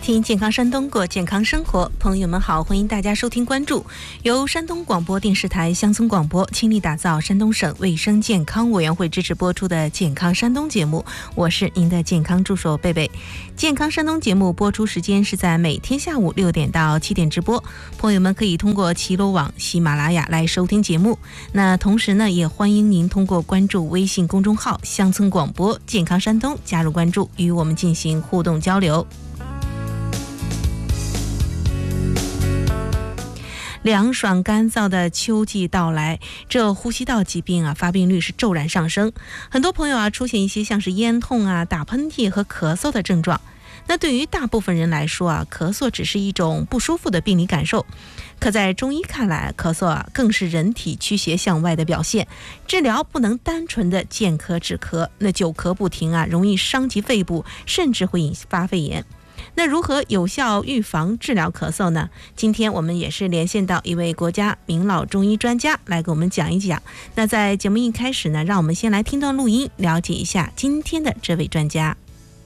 听健康山东，过健康生活。朋友们好，欢迎大家收听关注由山东广播电视台乡村广播倾力打造山东省卫生健康委员会支持播出的健康山东节目，我是您的健康助手贝贝。健康山东节目播出时间是在每天下午6点到7点直播，朋友们可以通过齐鲁网、喜马拉雅来收听节目。那同时呢，也欢迎您通过关注微信公众号乡村广播健康山东加入关注，与我们进行互动交流。凉爽干燥的秋季到来，这呼吸道疾病发病率是骤然上升，很多朋友出现一些像是咽痛打喷嚏和咳嗽的症状。那对于大部分人来说咳嗽只是一种不舒服的病理感受，可在中医看来，咳嗽更是人体驱邪向外的表现，治疗不能单纯的见咳止咳，那久咳不停容易伤及肺部，甚至会引发肺炎。那如何有效预防治疗咳嗽呢？今天我们也是连线到一位国家名老中医专家来给我们讲一讲。那在节目一开始呢，让我们先来听段录音，了解一下今天的这位专家。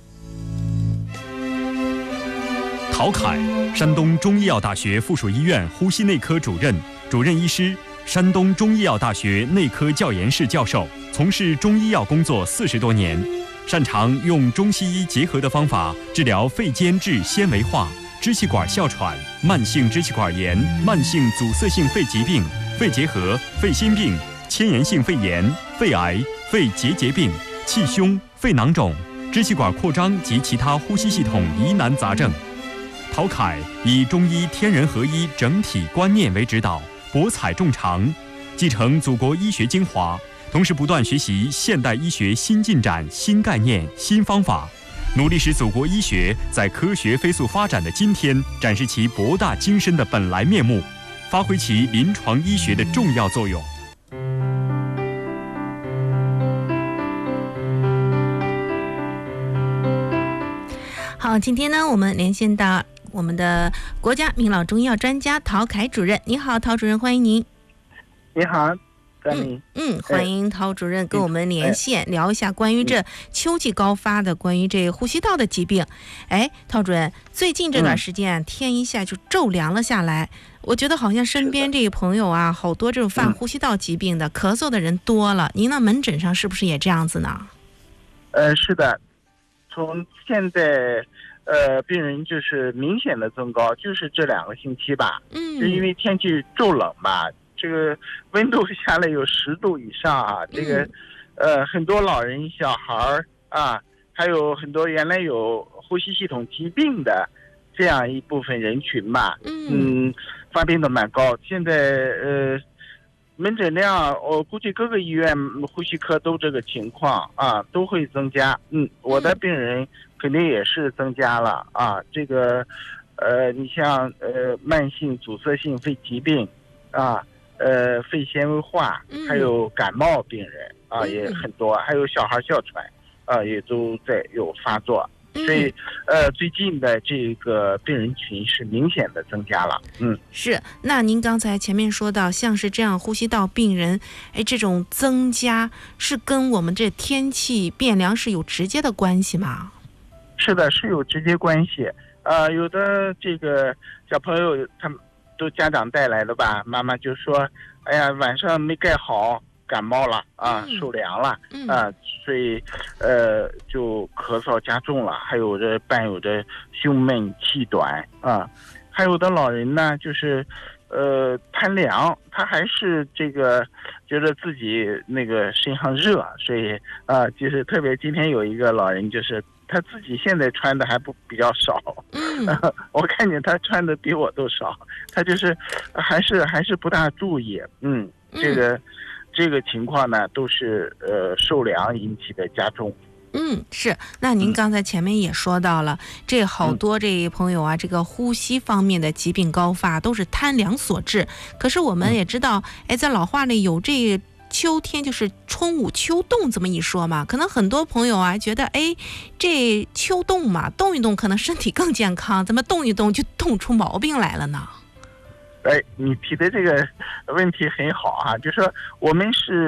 陶凯，山东中医药大学附属医院呼吸内科主任、主任医师，山东中医药大学内科教研室教授，从事中医药工作40多年。擅长用中西医结合的方法治疗肺间质纤维化、支气管哮喘、慢性支气管炎、慢性阻塞性肺疾病、肺结核、肺心病、迁延性肺炎、肺癌、肺结节病、气胸、肺囊肿、支气管扩张及其他呼吸系统疑难杂症。陶凯以中医天人合一整体观念为指导，博采众长，继承祖国医学精华，同时不断学习现代医学新进展、新概念、新方法，努力使祖国医学在科学飞速发展的今天展示其博大精深的本来面目，发挥其临床医学的重要作用。 好，今天呢，我们连线到我们的国家名老中医药专家陶凯主任。你好，陶主任，欢迎您。 你好。 欢迎陶主任跟我们连线，聊一下关于这秋季高发的关于这呼吸道的疾病。陶主任，最近这段时间天一下就骤凉了下来，我觉得好像身边这个朋友好多这种犯呼吸道疾病的咳嗽的人多了，您的门诊上是不是也这样子呢？ 是的，从现在病人就是明显的增高，就是这2个星期吧，就因为天气骤冷嘛，这个温度下来有10度以上这个很多老人、小孩还有很多原来有呼吸系统疾病的这样一部分人群嘛，发病的蛮高。现在门诊量我估计各个医院呼吸科都这个情况都会增加。我的病人肯定也是增加了这个你像慢性阻塞性肺疾病肺纤维化，还有感冒病人也很多，还有小孩哮喘也都在有发作，所以最近的这个病人群是明显的增加了。 是。那您刚才前面说到，像是这样呼吸道病人这种增加是跟我们这天气变凉是有直接的关系吗？ 是的，是有直接关系。有的这个小朋友他们都家长带来的吧，妈妈就说哎呀晚上没盖好，感冒了受凉了所以就咳嗽加重了，还有着伴有着胸闷气短还有的老人呢就是贪凉，他还是这个觉得自己那个身上热，所以就是特别今天有一个老人就是他自己现在穿的还比较少，我看见他穿的比我都少，他就是还是不大注意，这个情况呢都是受凉引起的加重。 是。那您刚才前面也说到了，这好多这朋友这个呼吸方面的疾病高发都是贪凉所致。可是我们也知道，在老话里有这秋天就是春捂秋冻这么一说嘛，可能很多朋友觉得这秋冻嘛，动一动可能身体更健康，怎么动一动就冻出毛病来了呢？ 你提的这个问题很好就是说我们是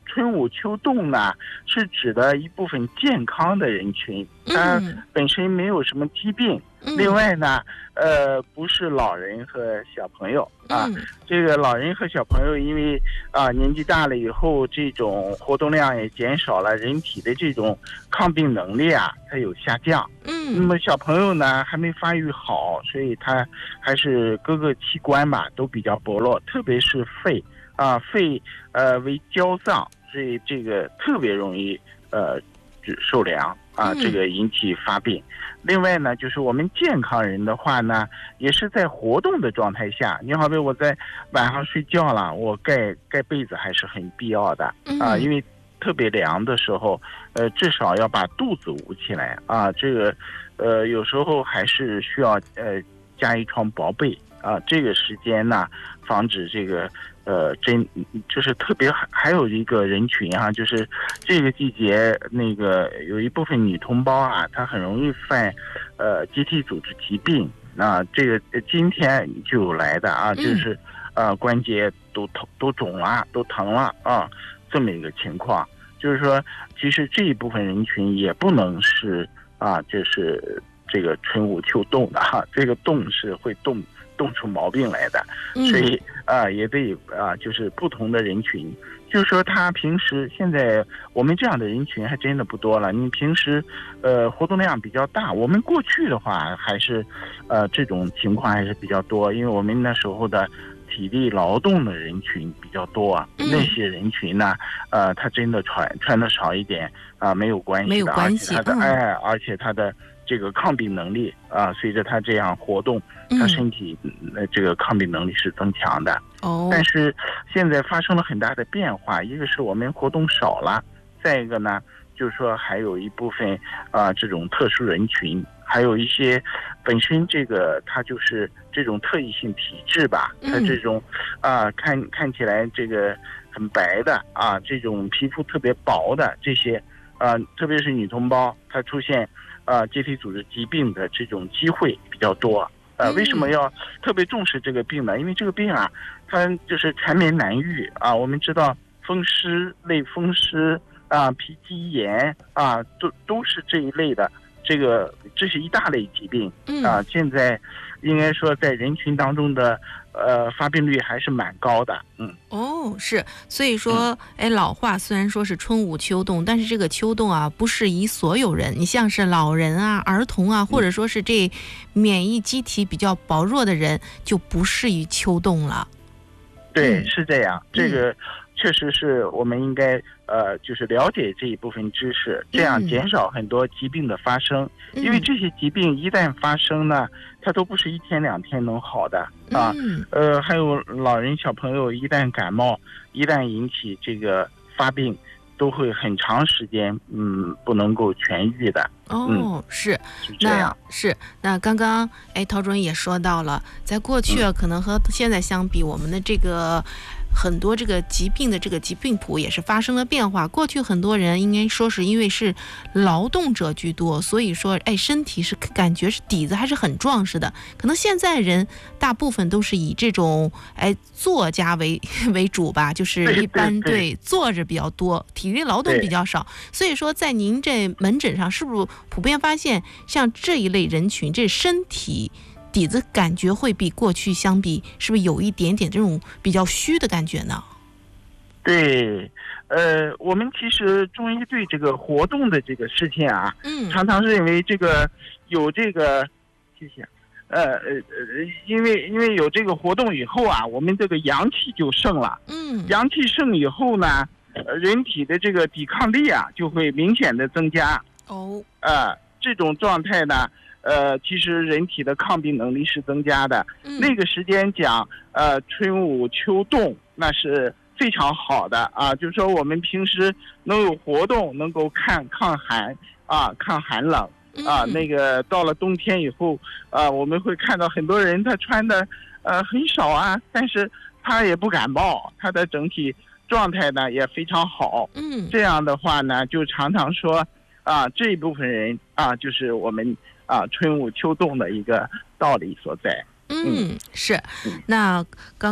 春捂秋冻呢，是指的一部分健康的人群，他本身没有什么疾病。另外呢，不是老人和小朋友啊。这个老人和小朋友，因为年纪大了以后，这种活动量也减少了，人体的这种抗病能力啊，它有下降。那么小朋友呢，还没发育好，所以他还是各个器官吧都比较薄弱，特别是肺肺为焦脏，所以这个特别容易受凉。这个引起发病。另外呢，就是我们健康人的话呢，也是在活动的状态下，你好比我在晚上睡觉了，我盖被子还是很必要的因为特别凉的时候，至少要把肚子捂起来这个有时候还是需要加一床薄被这个时间呢，防止这个就是特别还有一个人群就是这个季节那个有一部分女同胞她很容易犯机体组织疾病这个今天就有来的就是关节都肿了，都疼了这么一个情况。就是说，其实这一部分人群也不能是就是这个春捂秋冻的这个冻是会冻出毛病来的，所以也得就是不同的人群，就是说他平时现在我们这样的人群还真的不多了。你平时活动量比较大，我们过去的话还是这种情况还是比较多，因为我们那时候的体力劳动的人群比较多那些人群呢他真的穿的少一点没有关系的， 没有关系， 而且他的这个抗病能力随着他这样活动，他身体这个抗病能力是增强的。但是现在发生了很大的变化，一个是我们活动少了，再一个呢，就是说还有一部分这种特殊人群，还有一些本身这个他就是这种特异性体质吧，他这种看起来这个很白的这种皮肤特别薄的这些特别是女同胞，她出现机体组织疾病的这种机会比较多。为什么要特别重视这个病呢？因为这个病它就是缠绵难愈我们知道风湿、类风湿皮肌炎都是这一类的，这是一大类疾病现在应该说在人群当中的发病率还是蛮高的。 是，所以说老话虽然说是春捂秋冻，但是这个秋冻不适宜所有人，你像是老人儿童或者说是这免疫机体比较薄弱的人就不适宜秋冻了。 对，是这样，这个确实是我们应该就是了解这一部分知识，这样减少很多疾病的发生。因为这些疾病一旦发生呢，它都不是一天两天能好的还有老人小朋友一旦感冒，一旦引起这个发病，都会很长时间不能够痊愈的。是这样。 那刚刚陶主任也说到了，在过去可能和现在相比，我们的这个很多这个疾病的这个疾病谱也是发生了变化。过去很多人应该说是因为是劳动者居多，所以说身体是感觉是底子还是很壮实的。可能现在人大部分都是以这种作家为主吧，就是一般对坐着比较多，体力劳动比较少。所以说在您这门诊上是不是普遍发现像这一类人群，这身体底子感觉会比过去相比，是不是有一点点这种比较虚的感觉呢？ 对，我们其实中医对这个活动的这个事情常常认为这个有这个，谢谢，因为有这个活动以后我们这个阳气就盛了，阳气盛以后呢，人体的这个抵抗力就会明显的增加。这种状态呢。其实人体的抗病能力是增加的。那个时间讲，春捂秋冻那是非常好的就是说我们平时能有活动，能够抗寒抗寒冷那个到了冬天以后我们会看到很多人他穿的很少但是他也不感冒，他的整体状态呢也非常好。这样的话呢，就常常说这一部分人就是我们春捂秋冻的一个道理所在。 是。那刚刚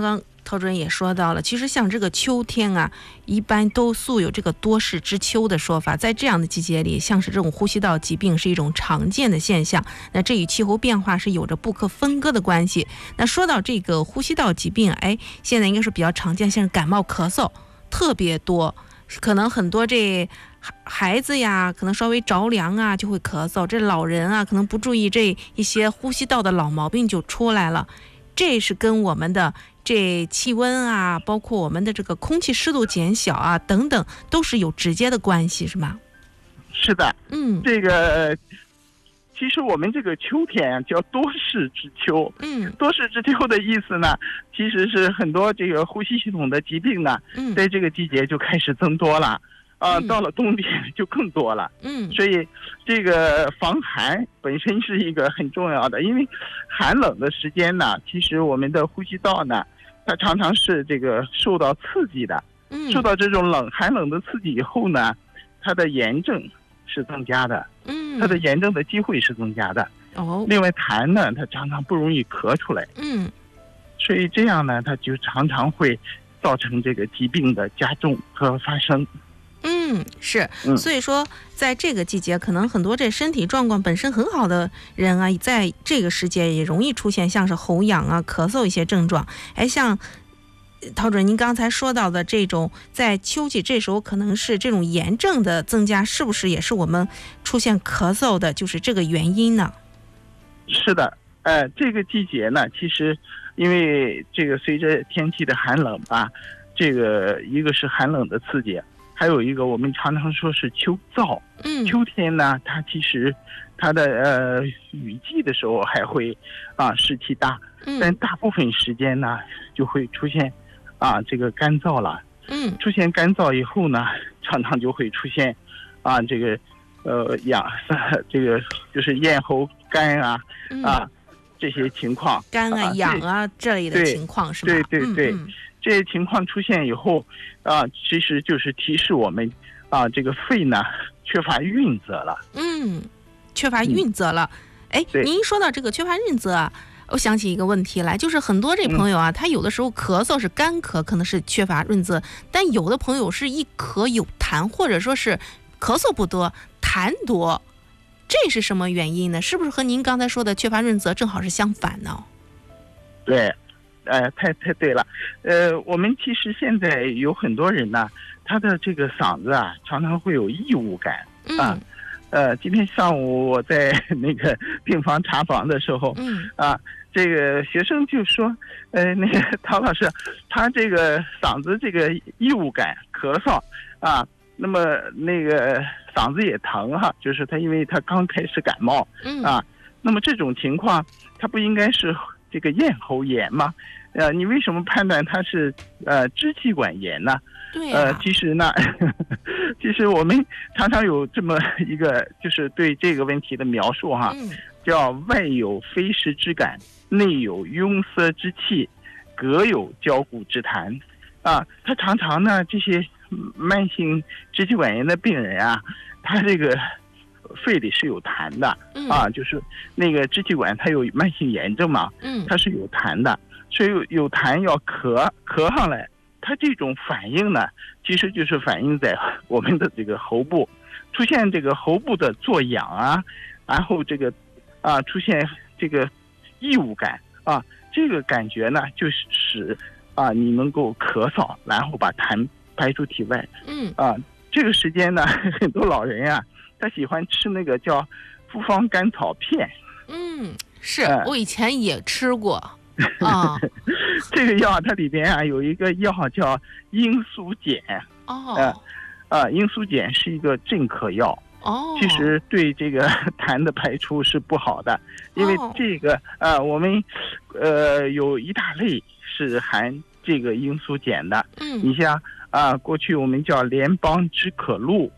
陶主任也说到了，其实像这个秋天啊，一般都素有这个多事之秋的说法，在这样的季节里，像是这种呼吸道疾病是一种常见的现象，那这与气候变化是有着不可分割的关系。那说到这个呼吸道疾病，现在应该是比较常见，像是感冒咳嗽特别多，可能很多这孩子呀，可能稍微着凉啊就会咳嗽，这老人啊可能不注意这一些呼吸道的老毛病就出来了。这是跟我们的这气温啊，包括我们的这个空气湿度减小啊等等，都是有直接的关系，是吗？ 是的，这个其实我们这个秋天啊叫多事之秋，多事之秋的意思呢，其实是很多这个呼吸系统的疾病呢，在这个季节就开始增多了。到了冬天就更多了，所以这个防寒本身是一个很重要的，因为寒冷的时间呢，其实我们的呼吸道呢，它常常是这个受到刺激的，受到这种寒冷的刺激以后呢，它的炎症是增加的，它的炎症的机会是增加的。另外痰呢，它常常不容易咳出来，所以这样呢，它就常常会造成这个疾病的加重和发生。 是，所以说在这个季节，可能很多这身体状况本身很好的人啊，在这个时节也容易出现像是喉痒啊、咳嗽一些症状。像陶主任您刚才说到的这种，在秋季这时候可能是这种炎症的增加，是不是也是我们出现咳嗽的就是这个原因呢？ 是的，这个季节呢，其实因为这个随着天气的寒冷吧，这个一个是寒冷的刺激，还有一个我们常常说是秋燥。秋天呢，它其实它的雨季的时候还会湿气大，但大部分时间呢就会出现这个干燥了。出现干燥以后呢，常常就会出现这个这个就是咽喉干这些情况， 干痒这类的情况是吧？ 对。这些情况出现以后其实就是提示我们这个肺呢缺乏运则了。 缺乏运则了。您说到这个缺乏运则啊，我想起一个问题来，就是很多这朋友啊，他有的时候咳嗽是干咳，可能是缺乏润泽，但有的朋友是一咳有痰，或者说是咳嗽不多痰多，这是什么原因呢？是不是和您刚才说的缺乏润泽正好是相反呢？ 对，太对了。我们其实现在有很多人呢，他的这个嗓子常常会有异物感今天上午我在那个病房查房的时候这个学生就说那个陶老师，他这个嗓子这个异物感咳嗽那么那个嗓子也疼就是他因为他刚开始感冒那么这种情况他不应该是这个咽喉炎吗？你为什么判断它是支气管炎呢？ 对其实呢其实我们常常有这么一个就是对这个问题的描述叫外有飞湿之感，内有壅塞之气，膈有焦骨之痰他常常呢这些慢性支气管炎的病人他这个肺里是有痰的就是那个支气管它有慢性炎症嘛它是有痰的，所以有痰要咳上来，它这种反应呢其实就是反映在我们的这个喉部，出现这个喉部的作痒然后这个出现这个异物感这个感觉呢就使你能够咳嗽，然后把痰排出体外这个时间呢很多老人他喜欢吃那个叫复方甘草片是我以前也吃过这个药它里边有一个药叫罂粟碱罂粟碱是一个镇咳药其实对这个痰的排出是不好的，因为这个我们有一大类是含这个罂粟碱的你像过去我们叫联邦止咳露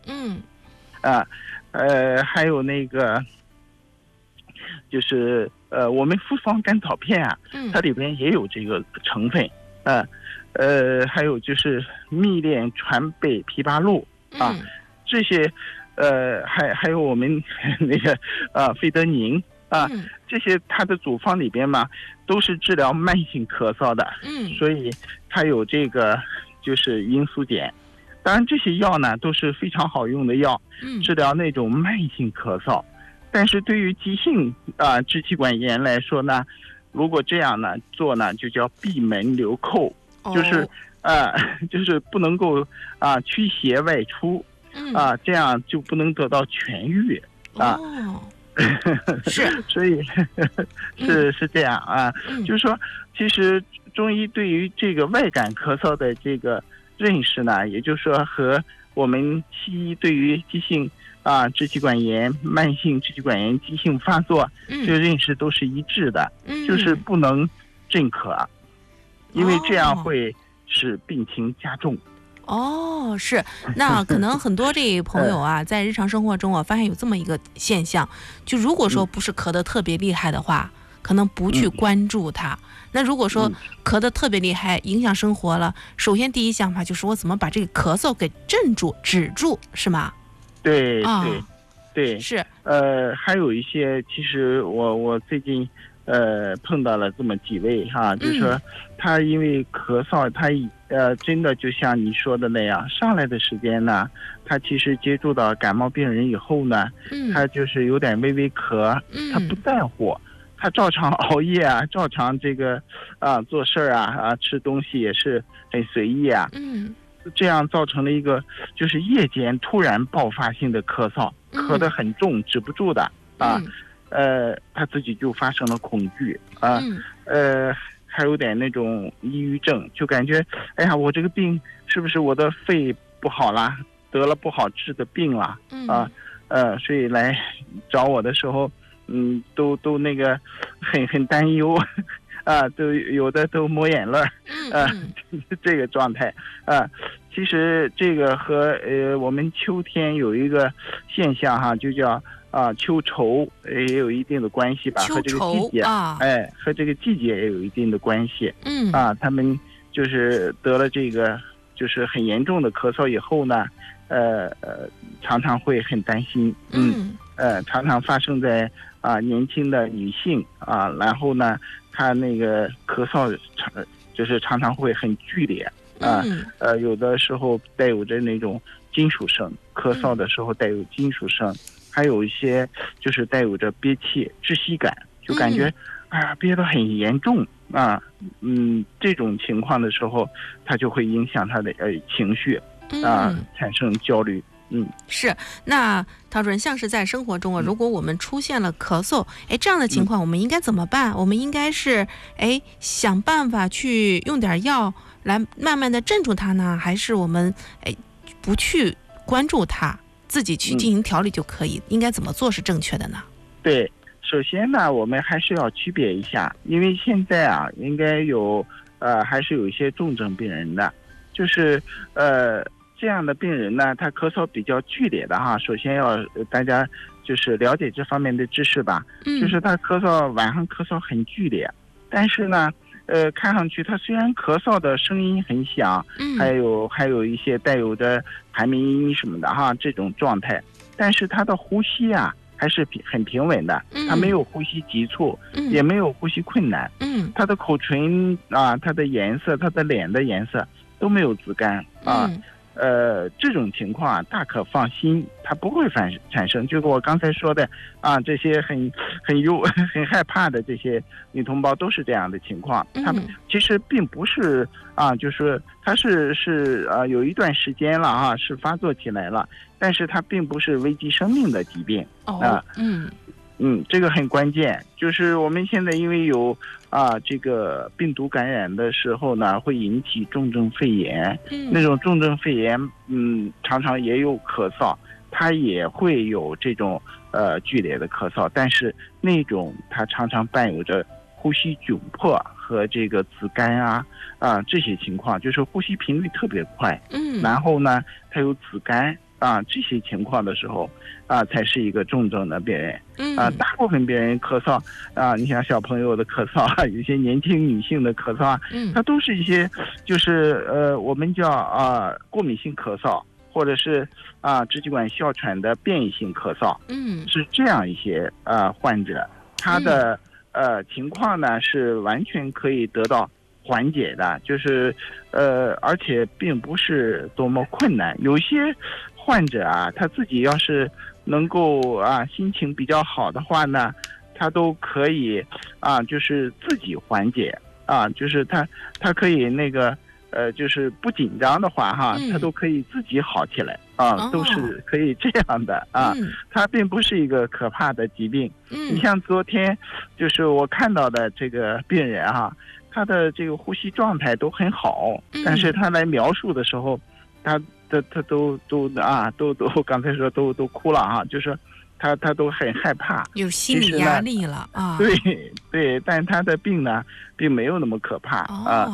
还有那个就是我们复方甘草片它里边也有这个成分还有就是蜜炼川贝枇杷露这些还有我们那个费德宁这些它的组方里边嘛，都是治疗慢性咳嗽的，所以它有这个就是罂粟碱。当然这些药呢都是非常好用的药，治疗那种慢性咳嗽。但是对于急性支气管炎来说呢，如果这样呢做呢，就叫闭门留寇，就是不能够驱邪外出，这样就不能得到痊愈是， 所以是这样就是说，其实中医对于这个外感咳嗽的这个认识呢，也就是说和我们西医对于急性支气管炎、慢性支气管炎急性发作这个认识都是一致的，就是不能镇咳，因为这样会使病情加重。 是，那可能很多这朋友在日常生活中发现有这么一个现象，就如果说不是咳得特别厉害的话，可能不去关注它。那如果说咳得特别厉害，影响生活了，首先第一想法就是我怎么把这个咳嗽给镇住、止住，是吗？ 对， 是。 还有一些，其实我最近碰到了这么几位就是说他因为咳嗽，他真的就像你说的那样，上来的时间呢，他其实接触到感冒病人以后呢，他就是有点微微咳，他不在乎。他照常熬夜照常这个做事吃东西也是很随意这样造成了一个就是夜间突然爆发性的咳嗽，咳得很重，止不住的他自己就发生了恐惧还有点那种抑郁症，就感觉哎呀，我这个病是不是我的肺不好啦，得了不好治的病了所以来找我的时候都那个很担忧都有的都抹眼泪这个状态其实这个和我们秋天有一个现象就叫秋愁，也有一定的关系吧，和这个季节和这个季节也有一定的关系他们就是得了这个就是很严重的咳嗽以后呢常常会很担心常常发生在年轻的女性然后呢她那个咳嗽就是常常会很剧烈有的时候带有着那种金属声，咳嗽的时候带有金属声，还有一些就是带有着憋气窒息感，就感觉憋得很严重这种情况的时候，它就会影响他的情绪产生焦虑是。那陶主任，像是在生活中如果我们出现了咳嗽这样的情况我们应该怎么办？我们应该是想办法去用点药来慢慢的镇住它呢，还是我们不去关注它，自己去进行调理就可以？应该怎么做是正确的呢？ 对，首先呢我们还是要区别一下，因为现在应该有还是有一些重症病人的，就是这样的病人呢，他咳嗽比较剧烈的首先要大家就是了解这方面的知识吧就是他晚上咳嗽很剧烈，但是呢看上去他虽然咳嗽的声音很响还有一些带有的寒鸣音什么的这种状态，但是他的呼吸还是很平稳的他没有呼吸急促也没有呼吸困难他的口唇他的颜色，他的脸的颜色都没有紫绀这种情况大可放心，它不会产生就是我刚才说的这些很害怕的这些女同胞都是这样的情况他们其实并不是就是它是有一段时间了是发作起来了，但是它并不是危及生命的疾病这个很关键，就是我们现在因为有这个病毒感染的时候呢，会引起重症肺炎那种重症肺炎常常也有咳嗽，它也会有这种剧烈的咳嗽，但是那种它常常伴有着呼吸窘迫和这个紫绀这些情况，就是呼吸频率特别快然后呢它有紫绀这些情况的时候才是一个重症的病人大部分病人咳嗽你像小朋友的咳嗽有些年轻女性的咳嗽它都是一些就是我们叫过敏性咳嗽，或者是支气管哮喘的变异性咳嗽是这样一些患者他的情况呢是完全可以得到缓解的，就是而且并不是多么困难。有些患者啊，他自己要是能够心情比较好的话呢，他都可以就是自己缓解就是他可以那个就是不紧张的话他都可以自己好起来都是可以这样的它并不是一个可怕的疾病。你像昨天就是我看到的这个病人他的这个呼吸状态都很好，但是他来描述的时候，他都刚才说都哭了就是他都很害怕， 有心理压力了对，但他的病呢并没有那么可怕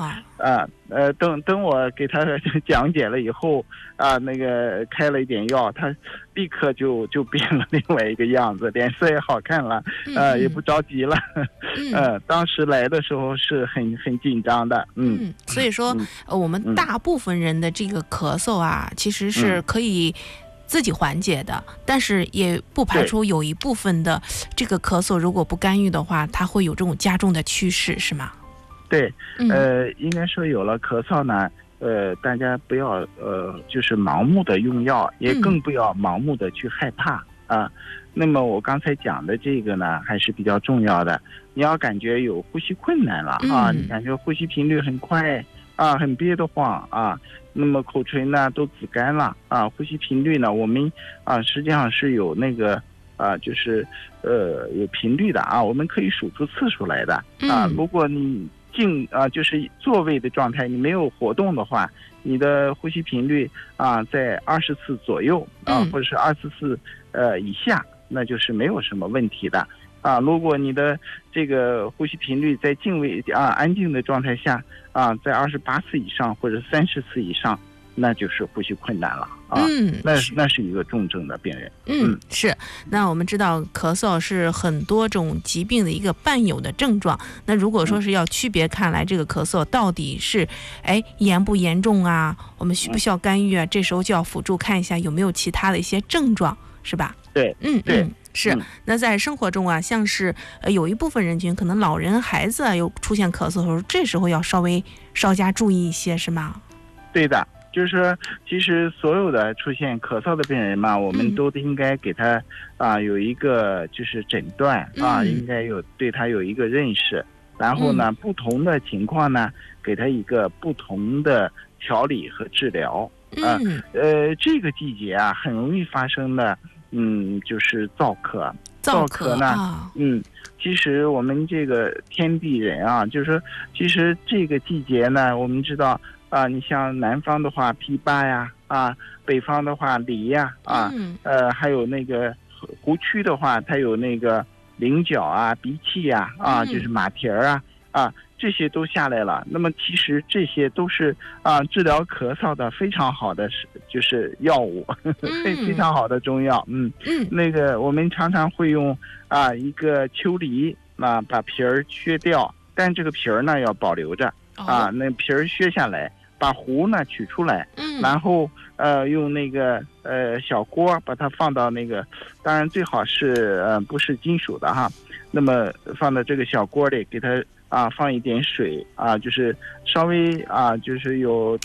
等我给他讲解了以后那个开了一点药，他立刻就变了另外一个样子，脸色也好看了也不着急了当时来的时候是很紧张的所以说我们大部分人的这个咳嗽其实是可以自己缓解的，但是也不排除有一部分的这个咳嗽如果不干预的话，它会有这种加重的趋势，是吗？ 对应该说有了咳嗽呢大家不要就是盲目的用药，也更不要盲目的去害怕那么我刚才讲的这个呢还是比较重要的。你要感觉有呼吸困难了你感觉呼吸频率很快很憋得慌那么口唇呢都紫干了呼吸频率呢我们实际上是有那个就是有频率的我们可以数出次数来的如果你就是座位的状态，你没有活动的话，你的呼吸频率在20次左右或者是20次以下，那就是没有什么问题的如果你的这个呼吸频率在静位安静的状态下在28次以上或者30次以上，那就是呼吸困难了那是一个重症的病人是。那我们知道咳嗽是很多种疾病的一个伴有的症状，那如果说是要区别看来这个咳嗽到底是严不严重我们需不需要干预这时候就要辅助看一下有没有其他的一些症状，是吧？ 对是。那在生活中像是有一部分人群可能老人孩子有出现咳嗽的时候，这时候要稍加注意一些，是吗？ 对的，就是说其实所有的出现咳嗽的病人嘛，我们都应该给他有一个就是诊断应该对他有一个认识，然后呢不同的情况呢给他一个不同的调理和治疗这个季节很容易发生的就是燥咳呢其实我们这个天地人就是说其实这个季节呢我们知道你像南方的话枇杷北方的话梨还有那个湖区的话它有那个菱角荸荠就是马蹄儿这些都下来了。那么其实这些都是治疗咳嗽的非常好的就是药物非常好的中药那个我们常常会用一个秋梨把皮儿削掉，但这个皮儿呢要保留着那皮儿削下来，把核呢取出来然后用那个小锅把它放到那个，当然最好是不是金属的那么放到这个小锅里，给它放一点水就是稍微就是有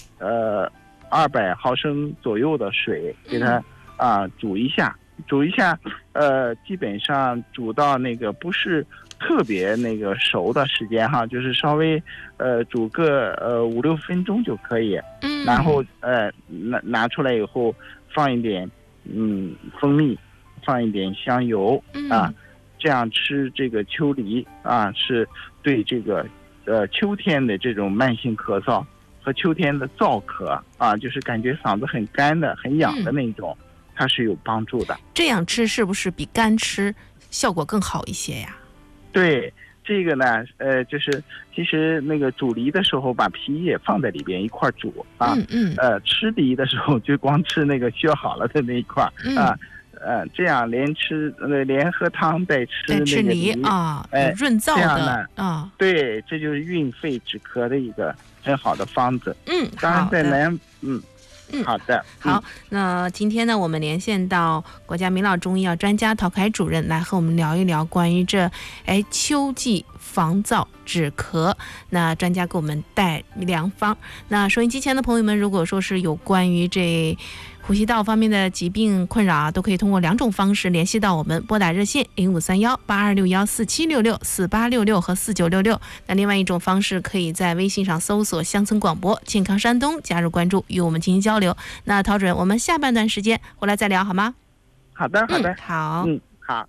200毫升左右的水，给它煮一下基本上煮到那个不是特别那个熟的时间就是稍微煮个5-6分钟就可以然后拿出来以后放一点蜂蜜，放一点香油这样吃这个秋梨是对这个秋天的这种慢性咳嗽和秋天的燥咳就是感觉嗓子很干的很痒的那种它是有帮助的。 这样吃是不是比干吃效果更好一些呀？ 对，这个呢就是其实那个煮梨的时候把皮也放在里边一块煮吃梨的时候就光吃那个削好了的那一块这样连喝汤带吃那个梨润燥的对，这就是润肺止咳的一个很好的方子。 当然在好的， 好，那今天呢，我们连线到国家名老中医药专家陶凯主任来和我们聊一聊关于这秋季防燥止咳，那专家给我们带良方。那收音机前的朋友们，如果说是有关于这呼吸道方面的疾病困扰都可以通过2种方式联系到我们，拨打热线0531-8261-4766、4866和4966。那另外一种方式，可以在微信上搜索乡村广播健康山东，加入关注，与我们进行交流。那陶主任，我们下半段时间回来再聊好吗？ 好的，好的， 好， 好。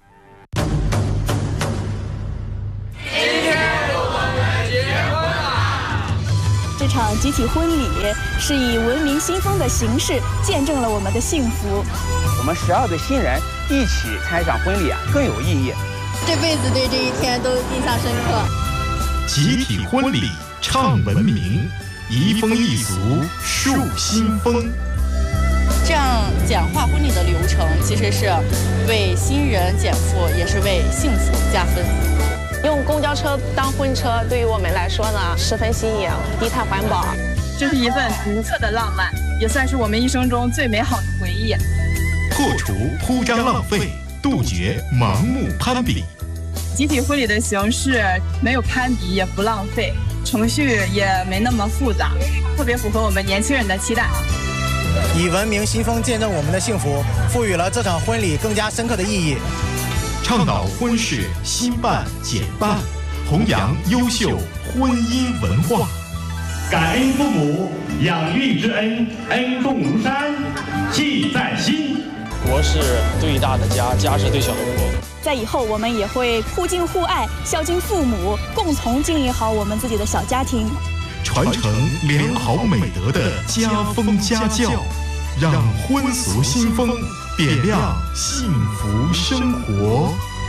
这场集体婚礼是以文明新风的形式见证了我们的幸福。 我们12对新人一起参与一场婚礼更有意义。 这辈子对这一天都印象深刻。 集体婚礼唱文明，移风易俗树新风。 这样简化婚礼的流程，其实是为新人减负，也是为幸福加分。 用公交车当婚车，对于我们来说呢，十分新颖，低碳环保。 这是一份独特的浪漫，也算是我们一生中最美好的回忆。 破除铺张浪费，杜绝盲目攀比。 集体婚礼的形式没有攀比，也不浪费，程序也没那么复杂，特别符合我们年轻人的期待。 以文明新风见证我们的幸福，赋予了这场婚礼更加深刻的意义。 倡导婚事新办简办，弘扬优秀婚姻文化。 感恩父母养育之恩，恩重如山，记在心。 国是对大的家，家是对小的国。 在以后，我们也会互敬互爱，孝敬父母，共同经营好我们自己的小家庭， 传承良好美德的家风家教，让婚俗新风点亮幸福生活。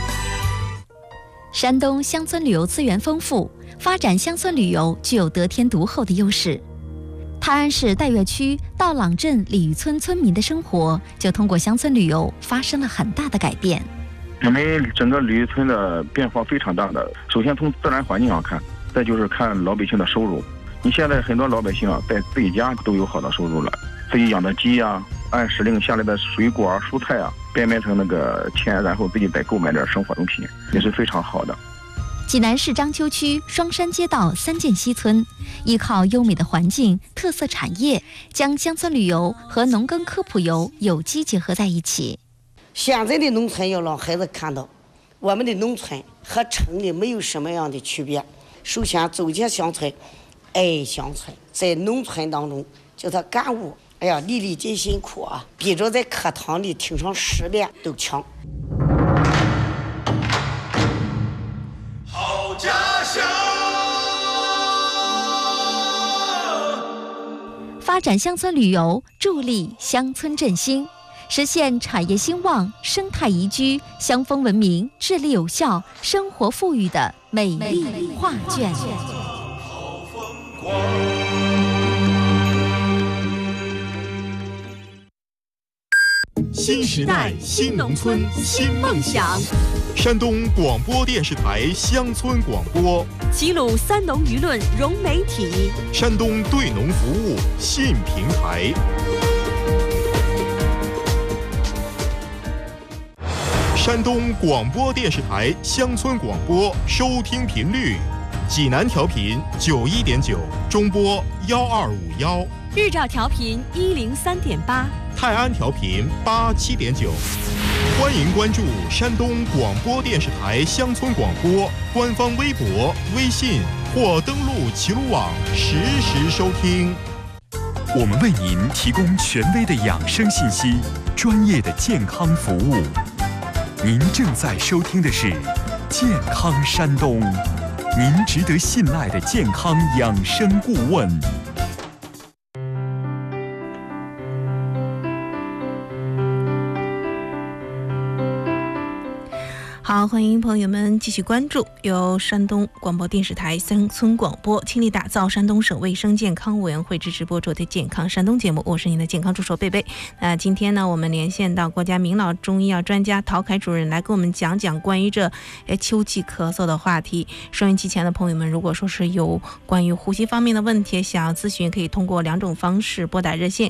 山东乡村旅游资源丰富，发展乡村旅游具有得天独厚的优势。泰安市岱岳区道朗镇鲤鱼村村民的生活就通过乡村旅游发生了很大的改变。 我们整个鲤鱼村的变化非常大的，首先从自然环境上看，再就是看老百姓的收入。你现在很多老百姓在自己家都有好的收入了，自己养的鸡按时令下来的水果蔬菜变卖成那个钱，然后自己再购买点生活用品，也是非常好的。 济南市章丘区双山街道三涧西村，依靠优美的环境、特色产业，将乡村旅游和农耕科普游有机结合在一起。 现在的农村要让孩子看到，我们的农村和城里没有什么样的区别。首先走进乡村，爱乡村，在农村当中叫他感悟，粒粒皆辛苦比着在课堂里听上10遍都强。 好家乡， 发展乡村旅游，助力乡村振兴，实现产业兴旺、生态宜居、乡风文明、治理有效、生活富裕的美丽画卷。 新时代新农村新梦想。山东广播电视台乡村广播， 齐鲁三农舆论融媒体， 山东对农服务信平台。山东广播电视台乡村广播收听频率：济南调频91.9，中波1251； 日照调频103.8， 泰安调频87.9。欢迎关注山东广播电视台乡村广播官方微博、微信或登录齐鲁网实时收听。 我们为您提供权威的养生信息，专业的健康服务。您正在收听的是健康山东，您值得信赖的健康养生顾问。 好，欢迎朋友们继续关注由山东广播电视台乡村广播倾力打造山东省卫生健康委员会支持播出的健康山东节目，我是您的健康助手贝贝。那今天呢，我们连线到国家名老中医药专家陶凯主任来跟我们讲讲关于这秋季咳嗽的话题。收音机前的朋友们，如果说是有关于呼吸方面的问题想要咨询，可以通过2种方式拨打热线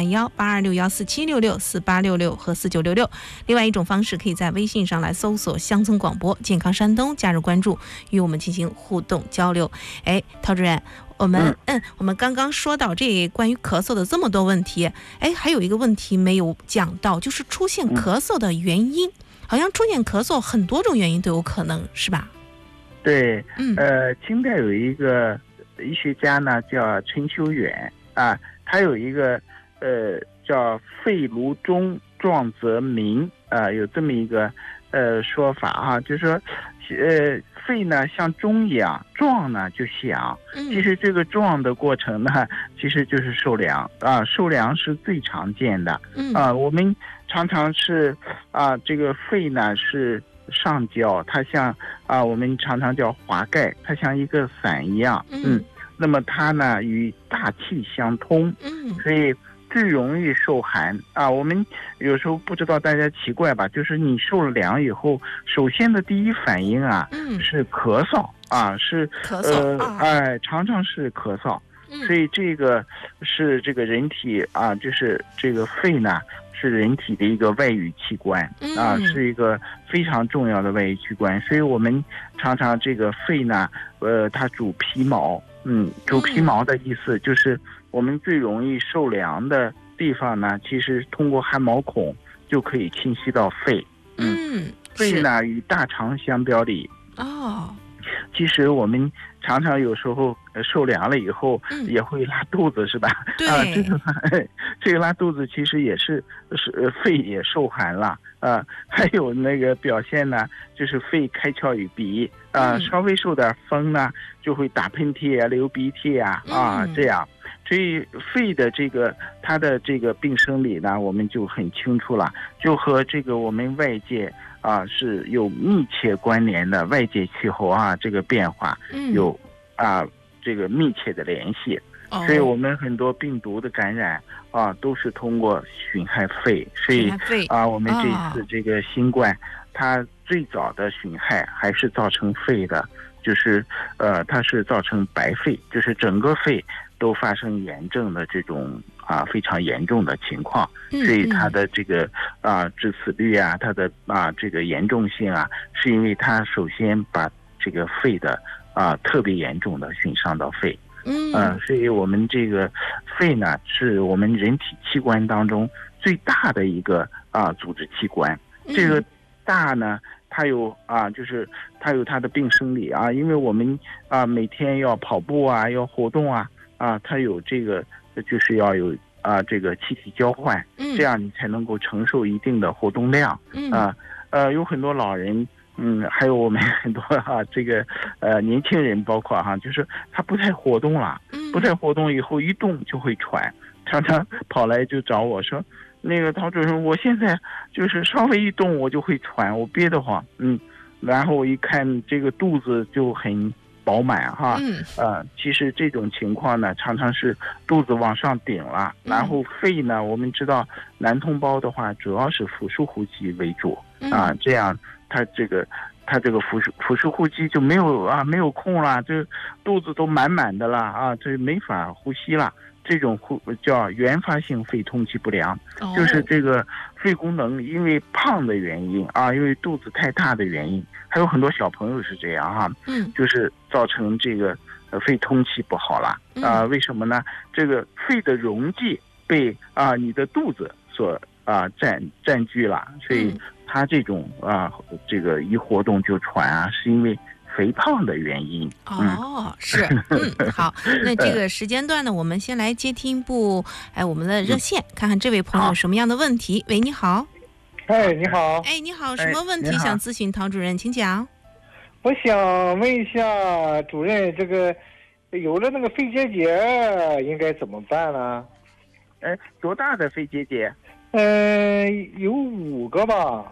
0531-8261-4766、4866和4966。另外一种方式可以在微信上来搜索乡村广播健康山东，加入关注，与我们进行互动交流。陶主任，我们刚刚说到这关于咳嗽的这么多问题，还有一个问题没有讲到，就是出现咳嗽的原因。好像出现咳嗽很多种原因都有可能，是吧？ 对，清代有一个医学家呢叫陈修远啊，他有一个叫肺炉中壮则鸣有这么一个说法啊，就是说肺呢像钟一样，壮呢就响。其实这个壮的过程呢，其实就是受凉啊，受凉是最常见的。我们常常是这个肺呢是上焦，它像我们常常叫华盖，它像一个伞一样。那么它呢与大气相通，所以最容易受寒我们有时候不知道大家奇怪吧，就是你受了凉以后，首先的第一反应是咳嗽是咳嗽常常是咳嗽。所以这个是这个人体就是这个肺呢是人体的一个外语器官是一个非常重要的外语器官。所以我们常常这个肺呢它主皮毛。主皮毛的意思就是我们最容易受凉的地方呢，其实通过汗毛孔就可以侵袭到肺。肺呢与大肠相表里。其实我们常常有时候受凉了以后也会拉肚子，是吧？对，这个拉肚子其实也是肺也受寒了还有那个表现呢，就是肺开窍于鼻稍微受点风呢，就会打喷嚏流鼻涕这样。所以肺的这个它的这个病生理呢，我们就很清楚了，就和这个我们外界是有密切关联的，外界气候这个变化有这个密切的联系。所以我们很多病毒的感染都是通过损害肺。所以我们这次这个新冠它最早的损害还是造成肺的，就是它是造成白肺，就是整个肺都发生炎症的这种非常严重的情况。所以它的这个致死率它的这个严重性是因为它首先把这个肺的特别严重的损伤到肺。所以我们这个肺呢是我们人体器官当中最大的一个组织器官。这个大呢它有就是它有它的病生理因为我们每天要跑步要活动它有这个就是要有这个气体交换，这样你才能够承受一定的活动量。有很多老人还有我们很多这个年轻人，包括就是他不太活动了，不太活动以后一动就会喘，常常跑来就找我说，那个陶主任，我现在就是稍微一动我就会喘，我憋得慌。然后我一看这个肚子就很饱满其实这种情况呢，常常是肚子往上顶了，然后肺呢，我们知道男同胞的话主要是腹式呼吸为主这样他这个腹式呼吸就没有空了，这肚子都满满的了这没法呼吸了。这种叫原发性肺通气不良，就是这个肺功能因为胖的原因因为肚子太大的原因，还有很多小朋友是这样就是造成这个肺通气不好了为什么呢？这个肺的容积被你的肚子所占据了，所以它这种这个一活动就喘是因为肥胖的原因。 是好，那这个时间段呢，我们先来接听我们的热线，看看这位朋友什么样的问题。喂，你好。 你好。 你好，什么问题想咨询陶主任，请讲。 我想问一下主任，这个有了那个肺结节应该怎么办呢？ 多大的肺结节？ 有5个吧。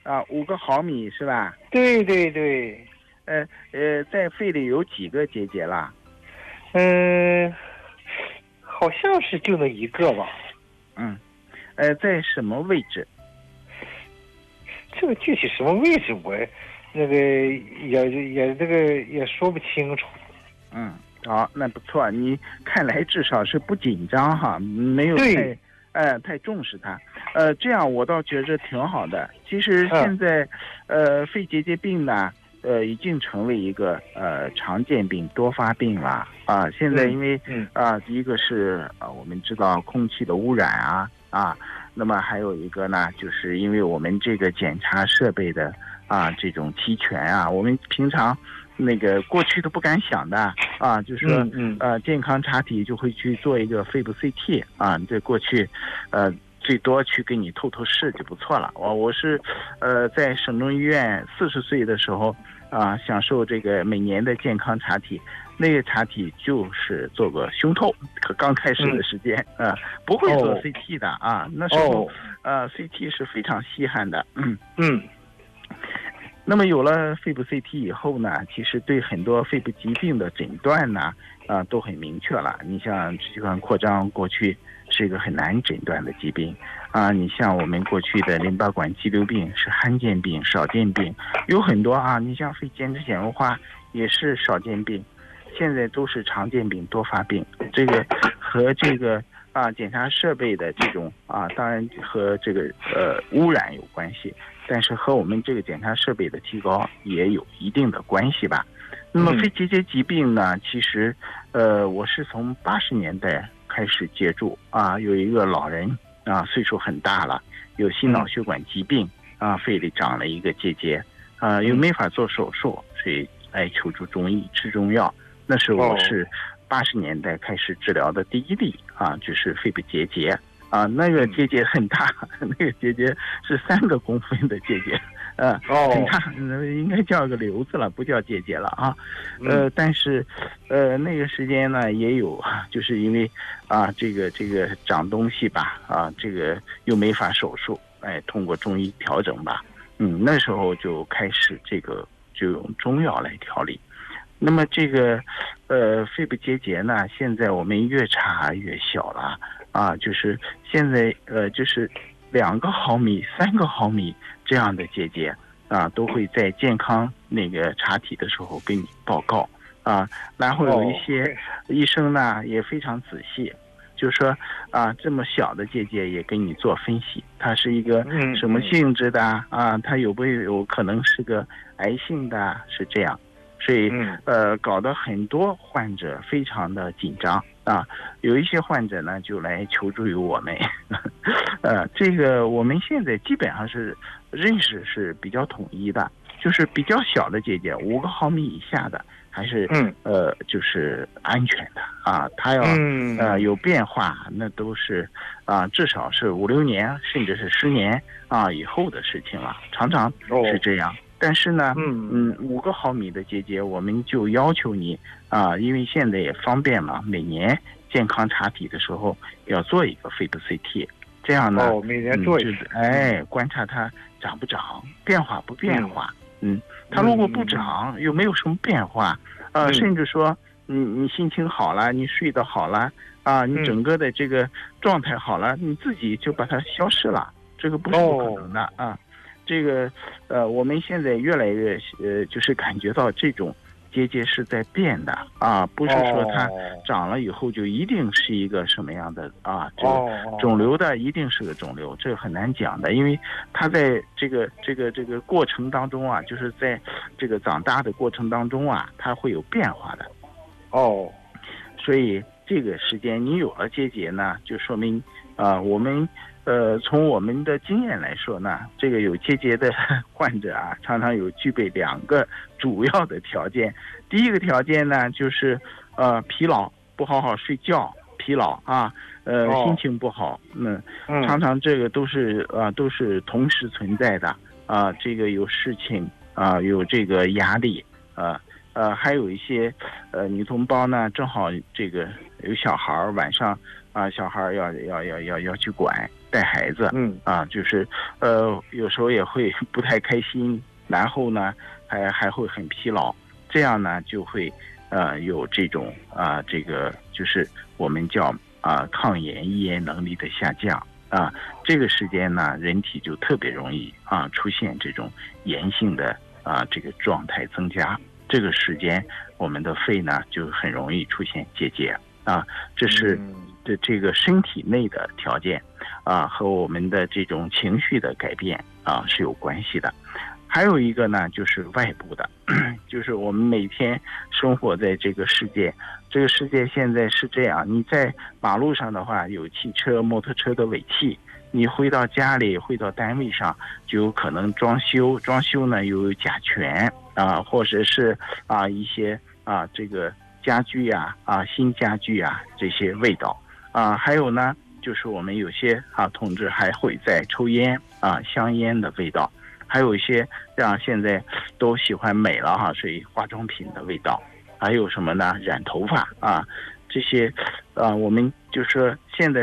5个毫米是吧？ 对对对。 在肺里有几个结节啦？ 好像是就那一个吧。 在什么位置？ 这个具体什么位置我那个也说不清楚。 好，那不错，你看来至少是不紧张哈，没有太重视它。这样我倒觉着挺好的。其实现在肺结节病呢，已经成为一个常见病、多发病了啊。现在因为一个是我们知道空气的污染啊，那么还有一个呢，就是因为我们这个检查设备的这种齐全啊，我们平常那个过去都不敢想的啊，就是说健康查体就会去做一个肺部 CT 啊，这过去最多去给你透视就不错了。我是在省中医院40岁的时候享受这个每年的健康查体，那个查体就是做个胸透，刚开始的时间不会做 CT 的那时候CT 是非常稀罕的。那么有了肺部 CT 以后呢，其实对很多肺部疾病的诊断呢都很明确了。你像支气管扩张过去是一个很难诊断的疾病你像我们过去的淋巴管肌瘤病是罕见病、少见病，有很多你像肺间质纤维化也是少见病，现在都是常见病、多发病。这个和这个检查设备的这种当然和这个污染有关系，但是和我们这个检查设备的提高也有一定的关系吧。那么肺结节疾病呢，其实我是从80年代开始接触有一个老人岁数很大了，有心脑血管疾病肺里长了一个结节又没法做手术，所以来求助中医吃中药。那是我是80年代开始治疗的第一例就是肺部结节那个结节很大，那个结节是3个公分的结节很大，应该叫个瘤子了，不叫结节了但是那个时间呢也有就是因为这个长东西吧这个又没法手术，通过中医调整吧那时候就开始就用中药来调理。那么这个肺部结节呢，现在我们越查越小了就是现在就是2个毫米、3个毫米这样的结节都会在健康那个查体的时候给你报告然后有一些医生呢也非常仔细，就是说这么小的结节也给你做分析，它是一个什么性质的它有没有可能是个癌性的，是这样。所以搞得很多患者非常的紧张有一些患者呢就来求助于我们这个我们现在基本上是认识是比较统一的，就是比较小的结节5个毫米以下的还是就是安全的它要有变化那都是至少是5、6年甚至是10年以后的事情了，常常是这样。但是呢5个毫米的结节我们就要求你因为现在也方便嘛，每年健康查体的时候要做一个肺部 CT， 这样呢每年做一次观察它长不长，变化不变化它如果不长又没有什么变化甚至说你心情好了，你睡得好了你整个的这个状态好了，你自己就把它消失了，这个不是不可能的这个我们现在越来越就是感觉到这种结节是在变的不是说它长了以后就一定是一个什么样的这个肿瘤的一定是个肿瘤，这个很难讲的，因为它在这个过程当中就是在这个长大的过程当中它会有变化的所以这个时间你有了结节呢，就说明我们从我们的经验来说呢，这个有结节的患者常常有具备2个主要的条件。第一个条件呢，就是疲劳，不好好睡觉，疲劳心情不好，常常这个都是同时存在的这个有事情有这个压力还有一些女同胞呢，正好这个有小孩晚上小孩要去管， 带孩子，就是有时候也会不太开心，然后呢还会很疲劳，这样呢就会有这种这个就是我们叫抗炎抑炎能力的下降这个时间呢人体就特别容易出现这种炎性的这个状态增加，这个时间我们的肺呢就很容易出现结节这是这个身体内的条件和我们的这种情绪的改变是有关系的。还有一个呢就是外部的，就是我们每天生活在这个世界，这个世界现在是这样，你在马路上的话有汽车摩托车的尾气，你回到家里回到单位上就有可能装修呢又有甲醛或者是一些这个家具新家具这些味道还有呢就是我们有些同志还会在抽烟香烟的味道，还有一些现在都喜欢美了所以化妆品的味道，还有什么呢染头发这些我们就说现在